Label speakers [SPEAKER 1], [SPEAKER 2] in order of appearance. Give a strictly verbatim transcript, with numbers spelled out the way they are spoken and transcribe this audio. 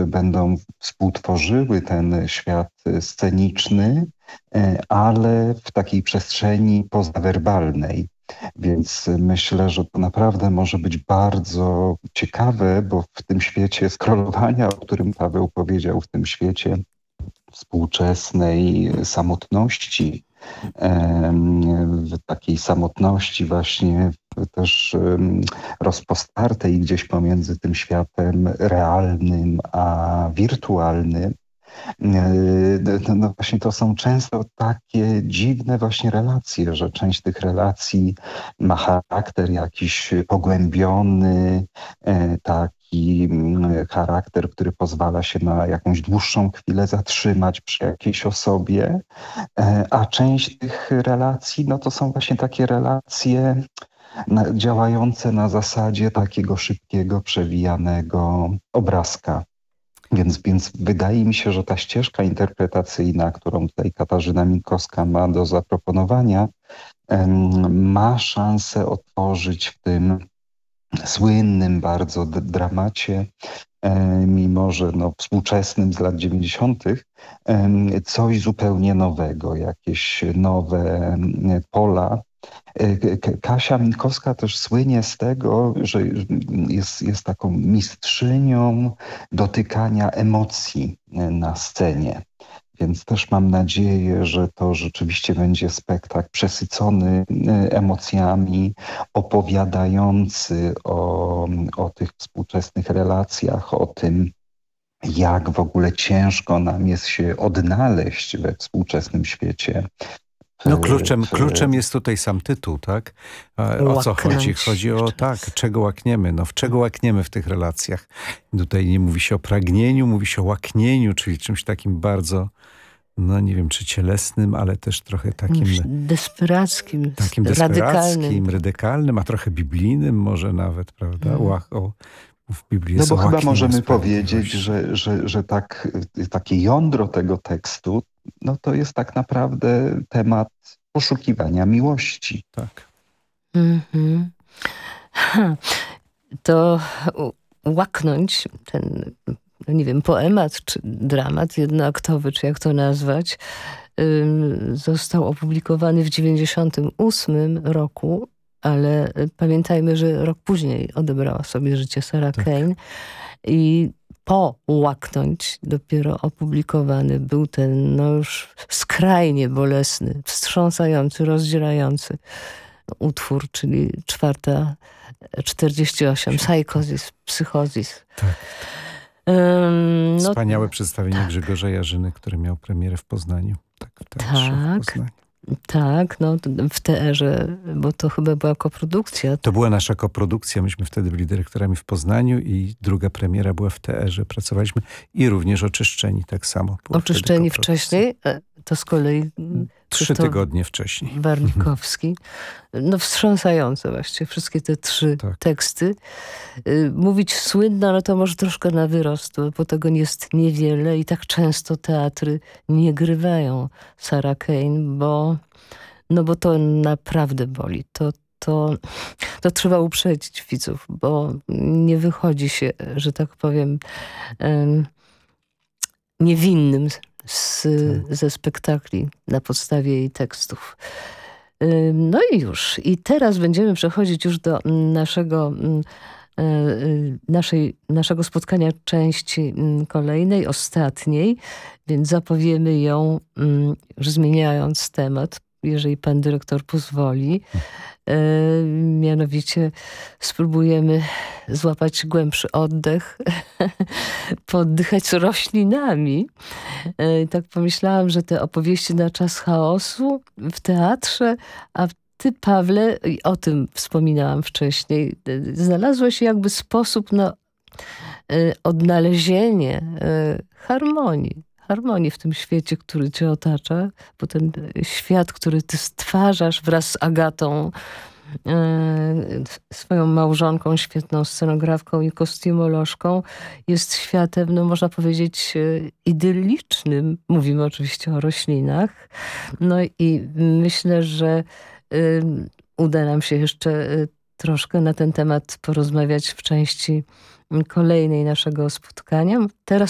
[SPEAKER 1] będą współtworzyły ten świat sceniczny, ale w takiej przestrzeni pozawerbalnej. Więc myślę, że to naprawdę może być bardzo ciekawe, bo w tym świecie scrollowania, o którym Paweł powiedział, w tym świecie współczesnej samotności, w takiej samotności właśnie też rozpostartej gdzieś pomiędzy tym światem realnym a wirtualnym. No, no właśnie to są często takie dziwne właśnie relacje, że część tych relacji ma charakter jakiś pogłębiony, taki charakter, który pozwala się na jakąś dłuższą chwilę zatrzymać przy jakiejś osobie, a część tych relacji, no to są właśnie takie relacje na, działające na zasadzie takiego szybkiego, przewijanego obrazka. Więc, więc wydaje mi się, że ta ścieżka interpretacyjna, którą tutaj Katarzyna Minkowska ma do zaproponowania, ma szansę otworzyć w tym słynnym bardzo dramacie, mimo że no, współczesnym z lat dziewięćdziesiątych, coś zupełnie nowego, jakieś nowe pola. Kasia Minkowska też słynie z tego, że jest, jest taką mistrzynią dotykania emocji na scenie. Więc też mam nadzieję, że to rzeczywiście będzie spektakl przesycony emocjami, opowiadający o, o tych współczesnych relacjach, o tym, jak w ogóle ciężko nam jest się odnaleźć we współczesnym świecie.
[SPEAKER 2] No kluczem, kluczem jest tutaj sam tytuł, tak? O co
[SPEAKER 3] Łaknąć.
[SPEAKER 2] chodzi? Chodzi o tak, czego łakniemy. No w czego łakniemy w tych relacjach? Tutaj nie mówi się o pragnieniu, mówi się o łaknieniu, czyli czymś takim bardzo, no nie wiem, czy cielesnym, ale też trochę takim...
[SPEAKER 3] Desperackim,
[SPEAKER 2] takim
[SPEAKER 3] radykalnym.
[SPEAKER 2] desperackim, radykalnym, a trochę biblijnym może nawet, prawda? Mm. Łach, o, w Biblii
[SPEAKER 1] no
[SPEAKER 2] jest
[SPEAKER 1] bo chyba możemy
[SPEAKER 2] powiedzieć,
[SPEAKER 1] powiedzieć, że, że, że tak, takie jądro tego tekstu, no to jest tak naprawdę temat poszukiwania miłości.
[SPEAKER 2] Tak.
[SPEAKER 3] Mm-hmm. To łaknąć ten, nie wiem, poemat czy dramat jednoaktowy, czy jak to nazwać, został opublikowany w dziewięćdziesiątym ósmym roku, ale pamiętajmy, że rok później odebrała sobie życie Sarah
[SPEAKER 2] tak.
[SPEAKER 3] Kane i po Łaknąć dopiero opublikowany był ten no już skrajnie bolesny, wstrząsający, rozdzierający utwór, czyli czwarta czterdzieści osiem, Psychosis, Psychosis.
[SPEAKER 2] Tak.
[SPEAKER 3] Um, no,
[SPEAKER 2] Wspaniałe przedstawienie
[SPEAKER 3] tak.
[SPEAKER 2] Grzegorza Jarzyny, który miał premierę w Poznaniu. Tak, w teatrze
[SPEAKER 3] tak.
[SPEAKER 2] w Poznaniu.
[SPEAKER 3] Tak, no w T R-ze, bo to chyba była koprodukcja.
[SPEAKER 2] To była nasza koprodukcja. Myśmy wtedy byli dyrektorami w Poznaniu i druga premiera była w T R-ze. Pracowaliśmy i również Oczyszczeni tak samo.
[SPEAKER 3] Oczyszczeni wcześniej, to z kolei...
[SPEAKER 2] Trzy tygodnie wcześniej.
[SPEAKER 3] Warlikowski. No wstrząsające właściwie. Wszystkie te trzy
[SPEAKER 2] tak.
[SPEAKER 3] teksty. Mówić słynno, no to może troszkę na wyrost, bo tego jest niewiele i tak często teatry nie grywają Sarah Kane, bo, no bo to naprawdę boli. To, to, to trzeba uprzedzić widzów, bo nie wychodzi się, że tak powiem, um, niewinnym Z, tak. ze spektakli na podstawie jej tekstów. No i już. I teraz będziemy przechodzić już do naszego, naszej, naszego spotkania części kolejnej, ostatniej, więc zapowiemy ją już zmieniając temat, jeżeli pan dyrektor pozwoli. E, mianowicie spróbujemy złapać głębszy oddech, poddychać roślinami. E, tak pomyślałam, że te opowieści na czas chaosu w teatrze, a ty, Pawle, i o tym wspominałam wcześniej, znalazłeś jakby sposób na e, odnalezienie e, harmonii. harmonii w tym świecie, który cię otacza, bo ten świat, który ty stwarzasz wraz z Agatą, e, swoją małżonką, świetną scenografką i kostiumolożką, jest światem, no można powiedzieć, idyllicznym. Mówimy oczywiście o roślinach. No i myślę, że e, uda nam się jeszcze e, troszkę na ten temat porozmawiać w części kolejnej naszego spotkania. Teraz